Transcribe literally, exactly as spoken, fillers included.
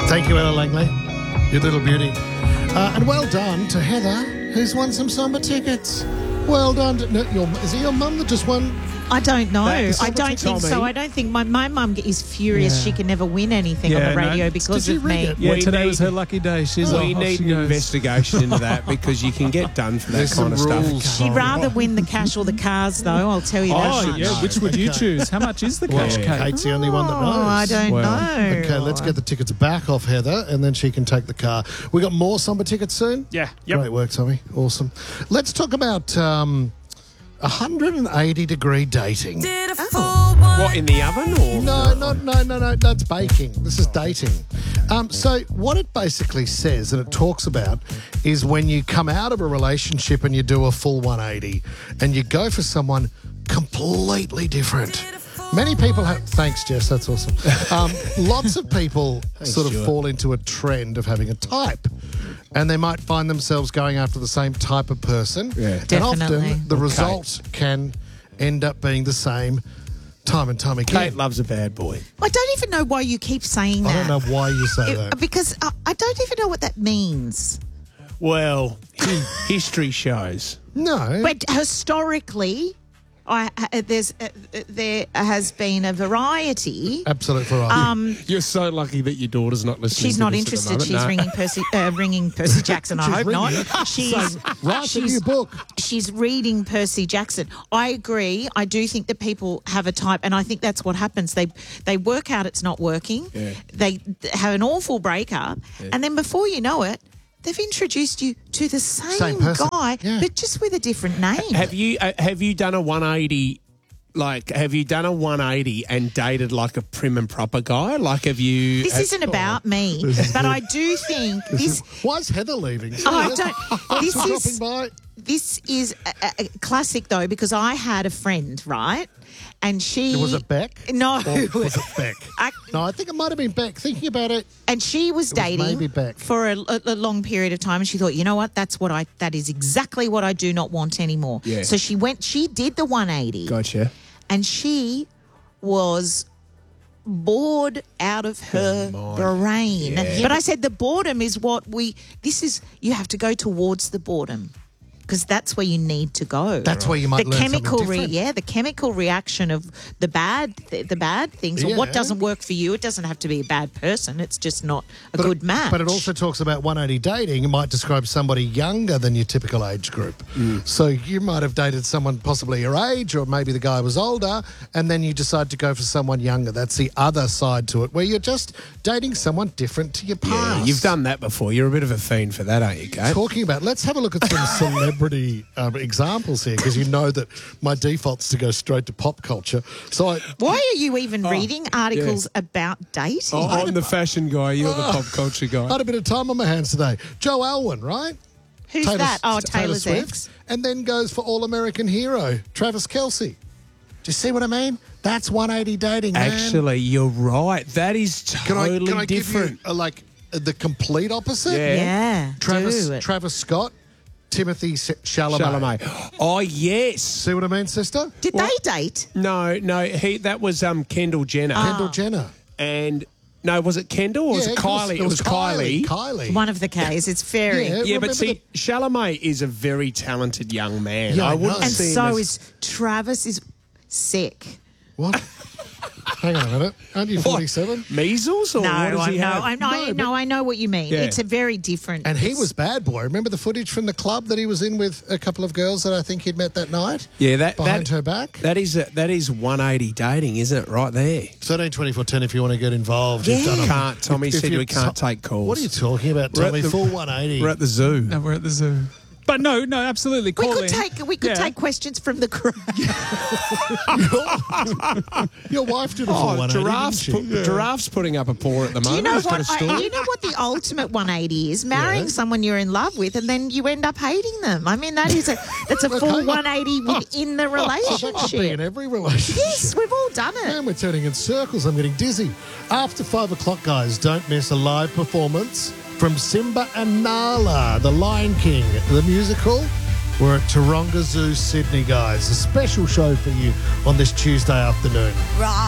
Thank you, Ella Langley. You little beauty. Uh, and well done to Heather, who's won some Samba tickets. Well done. To, no, your, is it your mum that just won? I don't know. That- I don't think so. I don't think my my mum is furious. Yeah. She can never win anything on Yeah, the radio no. because Did you of ring me. it? Yeah, We today need- was her lucky day. She's We off, need she an goes. investigation into that because you can get done for that There's kind of some stuff. rules. She'd rather win the cash or the cars, though. I'll tell you that Oh, much. yeah. Which would you Okay. choose? How much is the Well, cash, Kate? Kate's the only one that knows. Oh, I don't Well, know. Okay, let's get the tickets back off Heather, and then she can take the car. We got more Samba tickets soon? Yeah. Yep. Great work, Tommy. Awesome. Let's talk about um, one hundred eighty degree dating. What, in the oven or? No, no, no, no, no. That's baking. This is dating. Um, so what it basically says and it talks about is when you come out of a relationship and you do a full one eighty and you go for someone completely different. Many people have... Thanks, Jess. That's awesome. Um, lots of people sort of Stuart. fall into a trend of having a type. And they might find themselves going after the same type of person. Yeah. And Definitely. often the result can end up being the same time and time again. Kate loves a bad boy. I don't even know why you keep saying I that. don't know why you say It- that. because I, I don't even know what that means. Well, history shows. No. But historically, I, uh, there's uh, uh, there has been a variety. Absolute variety. Um, You're so lucky that your daughter's not listening. she's to not this interested. At the She's moment. ringing Percy, uh, ringing Percy Jackson. I She's hope ringing not. it. She's Write a she's new book. she's reading Percy Jackson. I agree. I do think that people have a type, and I think that's what happens. They they work out it's not working. Yeah. They have an awful breakup, and then before you know it, they've introduced you to the same, Same person. guy, Yeah. but just with a different name. Have you uh, have you done a one eighty? Like, have you done a one eighty and dated like a prim and proper guy? Like, have you? This have- isn't about me, but I do think this. Why is Heather leaving? Oh, I don't. This Dropping is by. this is a, a classic though, because I had a friend, right, and she Was it Beck? No, Or was it Beck? I- No, I think it might have been Beck. Thinking about it, and she was was maybe dating Beck. for a, a, a long period of time, and she thought, you know what, that's what I. That is exactly what I do not want anymore. Yeah. So she went. She did the one eighty. Gotcha. And she was bored out of her brain. Yeah. But I said the boredom is what we, this is, you have to go towards the boredom because that's where you need to go. that's where you might the learn chemical something re- different. yeah, the chemical reaction of the bad th- the bad things or what Yeah. doesn't work for you. It doesn't have to be a bad person. It's just not a But good it, match. But it also talks about one eighty dating. It might describe somebody younger than your typical age group. So you might have dated someone possibly your age, or maybe the guy was older, and then you decide to go for someone younger. That's the other side to it, where you're just dating someone different to your past. Yeah, you've done that before. You're a bit of a fiend for that, aren't you, Kate? Talking about, let's have a look at some celebrity um, examples here, because you know that my default's to go straight to pop culture. So I, Why are you even reading articles about dating? Oh, I'm the fashion guy. You're the pop culture I guy. had a bit of time on my hands today. Joe Alwyn, right? Who's Taylor- that? Oh, Taylor Taylor's Swift, ex. and then goes for All-American hero, Travis Kelce. Do you see what I mean? That's one eighty dating, man. Actually, you're right. That is can I, totally can I different. give you, uh, like, uh, the complete opposite? Yeah. Yeah, Travis, do it. Travis Scott, Timothy S- Chalamet. Chalamet. Oh yes. See what I mean, sister? Did What? they date? No, no. He that was um Kendall Jenner. Kendall Jenner. And no, was it Kendall or was Yeah, it of course, Kylie? It was Kylie. Kylie. One of the K's. It's very. Yeah. Yeah, Remember but see, Chalamet is a very talented young man. Yeah, I I wouldn't know. And see him so as- is Travis is sick. What? Hang on a minute. Aren't you What? forty-seven? measles or No, what does I he know, have? I know, I No, know, I know what you mean. Yeah. It's a very different. And he it's- was bad boy. Remember the footage from the club that he was in with a couple of girls that I think he'd met that night? Yeah, that Behind that, her back? That is a, that is one eighty dating, isn't it? Right there. thirteen twenty-four ten if you want to get involved. Yeah. You've done a- Can't. Tommy if- if said you- we can't take calls. What are you talking about, We're at Tommy? the- Full one eighty. We're at the zoo. No, we're at the zoo. But no, no, absolutely. we Call could in. take we could Yeah. take questions from the crowd. Your wife did a full Oh, one eighty, giraffes, didn't she? put, giraffes putting up a paw at the Do moment. you know He's got what? a story. I, you know what the ultimate one eighty is? Marrying Yeah. someone you're in love with, and then you end up hating them. I mean, that is a that's a Okay. full one eighty within the Oh, that could be in relationship. every relationship. Yes, we've all done it. Man, we're turning in circles. I'm getting dizzy. After five o'clock, guys, don't miss a live performance from Simba and Nala, The Lion King, the musical. We're at Taronga Zoo, Sydney, guys. A special show for you on this Tuesday afternoon. Right.